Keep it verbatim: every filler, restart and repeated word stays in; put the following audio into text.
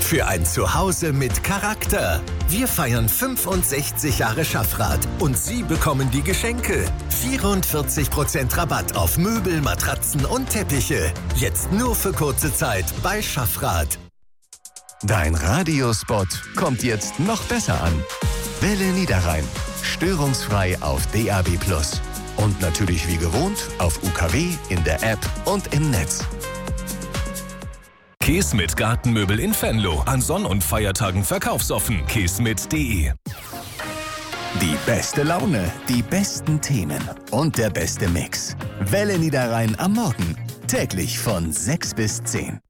Für ein Zuhause mit Charakter. Wir feiern fünfundsechzig Jahre Schaffrath und Sie bekommen die Geschenke. vierundvierzig Prozent Rabatt auf Möbel, Matratzen und Teppiche. Jetzt nur für kurze Zeit bei Schaffrath. Dein Radiospot kommt jetzt noch besser an. Welle Niederrhein. Störungsfrei auf D A B plus. Und natürlich wie gewohnt auf U K W, in der App und im Netz. Kesmet Gartenmöbel in Venlo. An Sonn- und Feiertagen verkaufsoffen. kesmet punkt de. Die beste Laune, die besten Themen und der beste Mix. Welle Niederrhein am Morgen. Täglich von sechs bis zehn.